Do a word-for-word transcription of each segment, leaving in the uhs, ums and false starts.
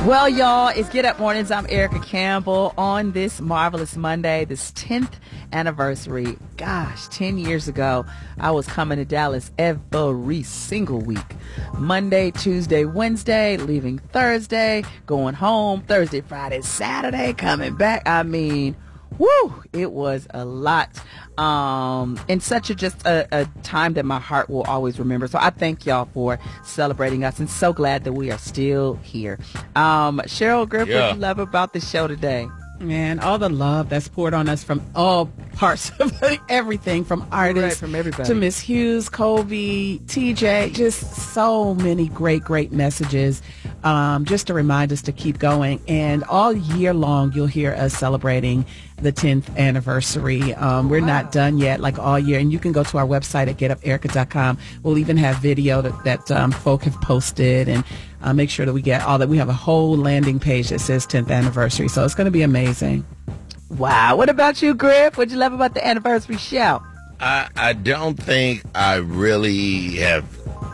Well, y'all, it's Get Up Mornings. I'm Erica Campbell on this marvelous Monday, this tenth anniversary. Gosh, ten years ago, I was coming to Dallas every single week. Monday, Tuesday, Wednesday, leaving Thursday, going home Thursday, Friday, Saturday, coming back. I mean, woo, it was a lot. Um, and such a just a, a time that my heart will always remember. So I thank y'all for celebrating us and so glad that we are still here. Um, Cheryl Griff, Yeah. what do you love about the show today? Man, all the love that's poured on us from all parts of everything, from artists Right, from everybody. to Miss Hughes, Kobe, T J, just so many great, great messages, um, just to remind us to keep going. And all year long, you'll hear us celebrating the tenth anniversary. Um, we're not done yet, like all year. And you can go to our website at get up erica dot com. We'll even have video that, that um, folk have posted, and uh, make sure that we get all that. We have a whole landing page that says tenth anniversary. So it's going to be amazing. Wow. What about you, Griff? What do you love about the anniversary show? I, I don't think I really have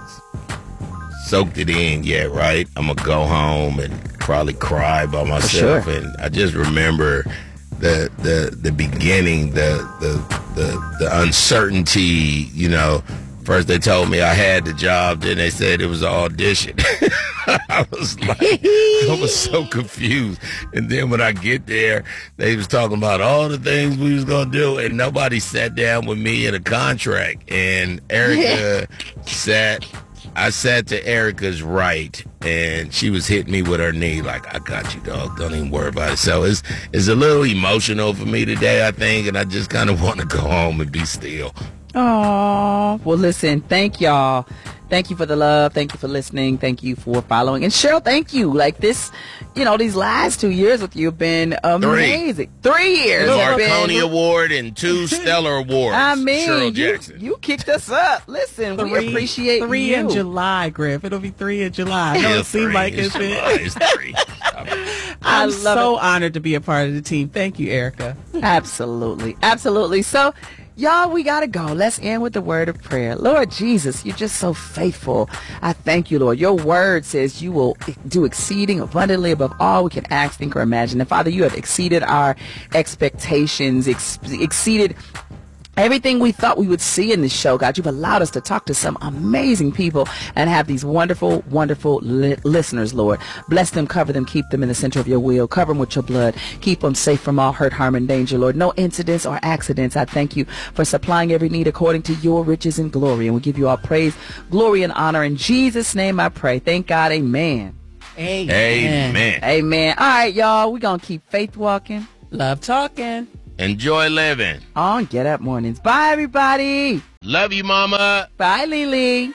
soaked it in yet, right? I'm going to go home and probably cry by myself. sure. And I just remember the the the beginning, the, the, the, the uncertainty, you know. First they told me I had the job, then they said it was an audition. I was like, I was so confused. And then when I get there, they was talking about all the things we was going to do, and nobody sat down with me in a contract. And Erica sat, I sat to Erica's right, and she was hitting me with her knee like, I got you, dog. Don't even worry about it. So it's, it's a little emotional for me today, I think, and I just kind of want to go home and be still. Oh, well, listen, thank y'all. Thank you for the love. Thank you for listening. Thank you for following. And Cheryl, thank you. Like this, you know, these last two years with you have been amazing. Three, Three years. The have Marconi been- Award and two Stellar Awards. I mean, Cheryl you, Jackson. you kicked us up. Listen, we appreciate three you. in July, Griff. It'll be three in July. It Yeah, don't seem three. like It's it's been. July. It's three. I I'm love so it. honored to be a part of the team. Thank you, Erica. Absolutely. Absolutely. So, y'all, we got to go. Let's end with the word of prayer. Lord Jesus, you're just so faithful. I thank you, Lord. Your word says you will do exceeding abundantly above all we can ask, think, or imagine. And Father, you have exceeded our expectations, ex- exceeded everything we thought we would see in this show. God, you've allowed us to talk to some amazing people and have these wonderful, wonderful li- listeners, Lord. Bless them, cover them, keep them in the center of your will. Cover them with your blood. Keep them safe from all hurt, harm, and danger, Lord. No incidents or accidents. I thank you for supplying every need according to your riches and glory. And we give you all praise, glory, and honor. In Jesus' name I pray. Thank God. Amen. Amen. Amen. Amen. All right, y'all. We're going to keep faith walking Love talking. Enjoy living. on Get Up Mornings. Bye, everybody. Love you, mama. Bye, Lily.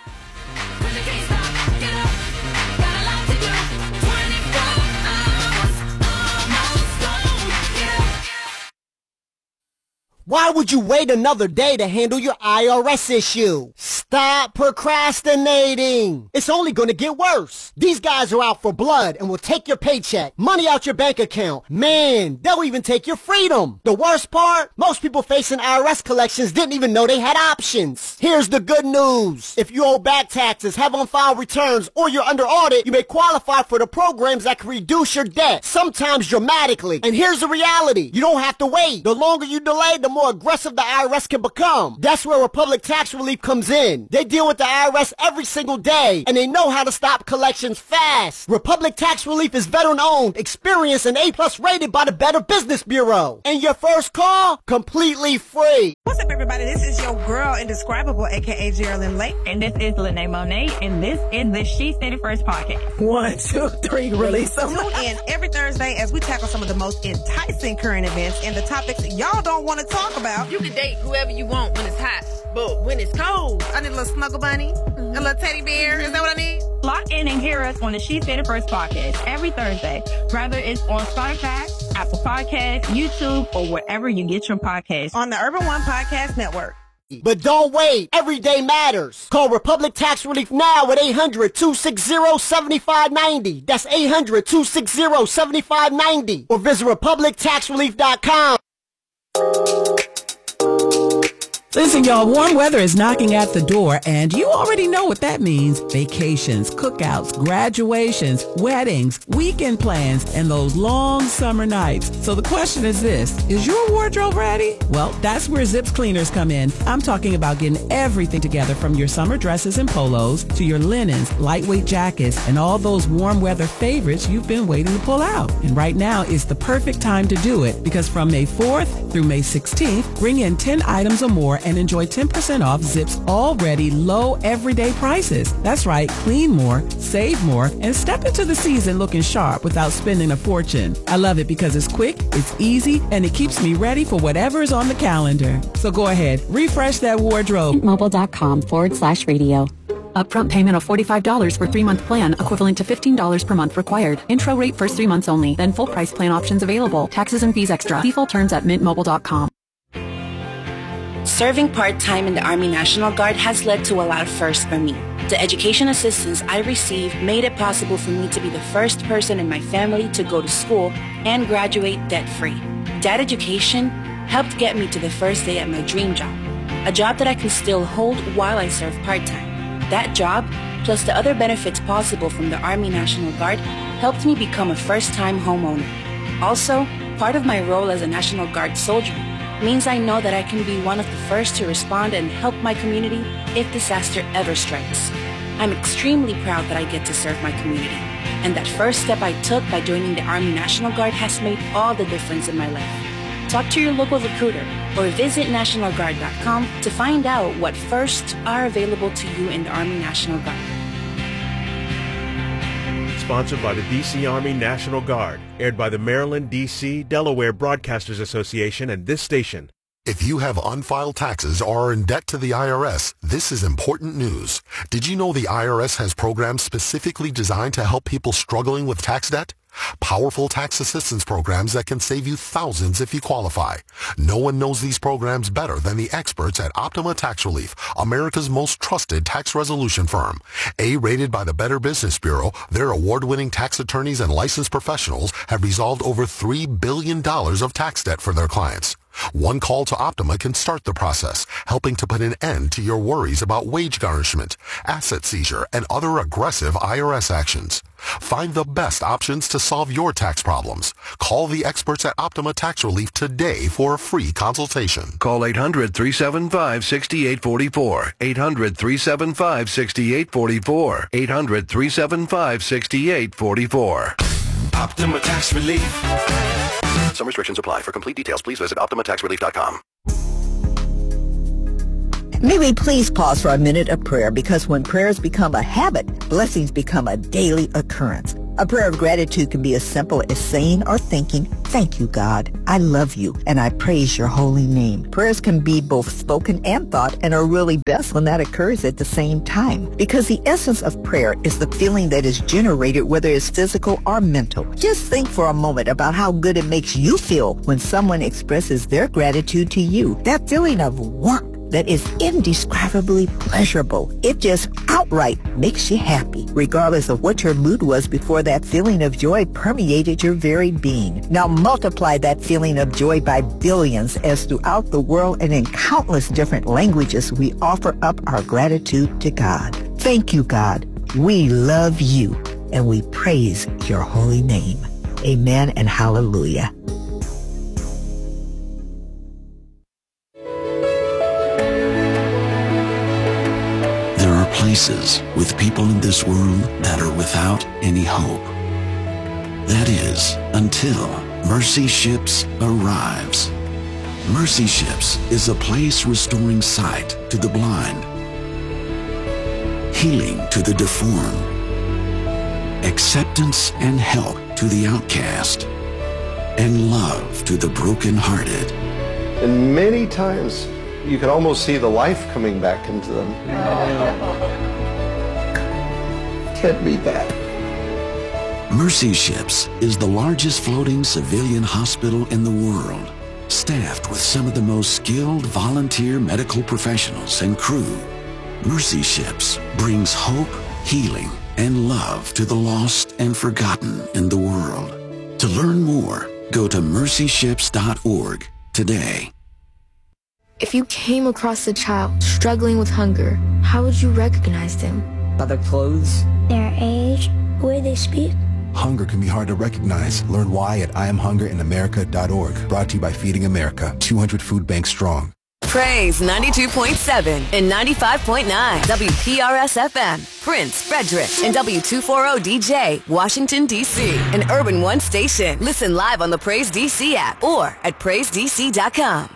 Why would you wait another day to handle your I R S issue? Stop procrastinating. It's only going to get worse. These guys are out for blood and will take your paycheck, money out your bank account. Man, they'll even take your freedom. The worst part? Most people facing I R S collections didn't even know they had options. Here's the good news. If you owe back taxes, have on-file returns, or you're under audit, you may qualify for the programs that can reduce your debt, sometimes dramatically. And here's the reality. You don't have to wait. The longer you delay, the more aggressive the I R S can become. That's where Republic Tax Relief comes in. They deal with the I R S every single day, and they know how to stop collections fast. Republic Tax Relief is veteran-owned, experienced, and A-plus rated by the Better Business Bureau. And your first call, completely free. What's up, everybody? This is your girl, Indescribable, a k a. Geraldine Lake. And this is Lene Monet, and this is the She Said It First podcast. One, two, three, release them. Tune in every Thursday as we tackle some of the most enticing current events and the topics y'all don't want to talk about. You can date whoever you want when it's hot, but when it's cold, I need a little snuggle bunny, a little teddy bear. Is that what I need? Lock in and hear us on the She Said It First podcast every Thursday, whether it's on Spotify, Apple Podcasts, YouTube, or wherever you get your podcasts. On the Urban One Podcast Network. But don't wait. Every day matters. Call Republic Tax Relief now at eight hundred, two six zero, seven five nine zero. That's eight hundred, two six zero, seven five nine zero. Or visit republic tax relief dot com. Listen, y'all, warm weather is knocking at the door, and you already know what that means. Vacations, cookouts, graduations, weddings, weekend plans, and those long summer nights. So the question is this, is your wardrobe ready? Well, that's where Zips Cleaners come in. I'm talking about getting everything together from your summer dresses and polos to your linens, lightweight jackets, and all those warm weather favorites you've been waiting to pull out. And right now is the perfect time to do it, because from May fourth through May sixteenth, bring in ten items or more and enjoy ten percent off Zips' already low everyday prices. That's right, clean more, save more, and step into the season looking sharp without spending a fortune. I love it because it's quick, it's easy, and it keeps me ready for whatever is on the calendar. So go ahead, refresh that wardrobe. Mobile.com forward slash radio. Upfront payment of forty-five dollars for three-month plan, equivalent to fifteen dollars per month required. Intro rate first three months only, then full price plan options available. Taxes and fees extra. Default terms at mint mobile dot com. Serving part-time in the Army National Guard has led to a lot of firsts for me. The education assistance I received made it possible for me to be the first person in my family to go to school and graduate debt-free. That education helped get me to the first day at my dream job, a job that I can still hold while I serve part-time. That job, plus the other benefits possible from the Army National Guard, helped me become a first-time homeowner. Also, part of my role as a National Guard soldier means I know that I can be one of the first to respond and help my community if disaster ever strikes. I'm extremely proud that I get to serve my community, and that first step I took by joining the Army National Guard has made all the difference in my life. Talk to your local recruiter or visit national guard dot com to find out what firsts are available to you in the Army National Guard. Sponsored by the D C Army National Guard, aired by the Maryland, D C, Delaware Broadcasters Association and this station. If you have unfiled taxes or are in debt to the I R S, this is important news. Did you know the I R S has programs specifically designed to help people struggling with tax debt? Powerful tax assistance programs that can save you thousands if you qualify. No one knows these programs better than the experts at Optima Tax Relief, America's most trusted tax resolution firm. A-rated by the Better Business Bureau, their award-winning tax attorneys and licensed professionals have resolved over three billion dollars of tax debt for their clients. One call to Optima can start the process, helping to put an end to your worries about wage garnishment, asset seizure, and other aggressive I R S actions. Find the best options to solve your tax problems. Call the experts at Optima Tax Relief today for a free consultation. Call eight hundred, three seven five, six eight four four. eight hundred, three seven five, six eight four four. eight hundred, three seven five, six eight four four. Optima Tax Relief. Some restrictions apply. For complete details, please visit optima tax relief dot com. May we please pause for a minute of prayer, because when prayers become a habit, blessings become a daily occurrence. A prayer of gratitude can be as simple as saying or thinking, "Thank you, God. I love you, and I praise your holy name." Prayers can be both spoken and thought, and are really best when that occurs at the same time, because the essence of prayer is the feeling that is generated, whether it's physical or mental. Just think for a moment about how good it makes you feel when someone expresses their gratitude to you. That feeling of warmth that is indescribably pleasurable. It just outright makes you happy, regardless of what your mood was before that feeling of joy permeated your very being. Now multiply that feeling of joy by billions, as throughout the world and in countless different languages we offer up our gratitude to God. Thank you, God. We love you, and we praise your holy name. Amen and hallelujah. Places with people in this world that are without any hope. That is, until Mercy Ships arrives. Mercy Ships is a place restoring sight to the blind, healing to the deformed, acceptance and help to the outcast, and love to the brokenhearted. And many times, you can almost see the life coming back into them. Can't beat that. Mercy Ships is the largest floating civilian hospital in the world, staffed with some of the most skilled volunteer medical professionals and crew. Mercy Ships brings hope, healing, and love to the lost and forgotten in the world. To learn more, go to mercy ships dot org today. If you came across a child struggling with hunger, how would you recognize them? By their clothes, their age, the way they speak. Hunger can be hard to recognize. Learn why at I am hunger in america dot org. Brought to you by Feeding America, two hundred food banks strong. Praise ninety-two point seven and ninety-five point nine W P R S F M, Prince, Frederick, and W two forty D J, Washington, D C, an Urban One station. Listen live on the Praise D C app or at praise d c dot com.